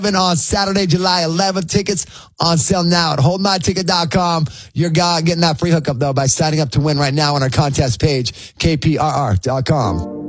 on Saturday, July 11th. Tickets on sale now at holdmyticket.com. You're getting that free hookup, though, by signing up to win right now on our contest page, kprr.com.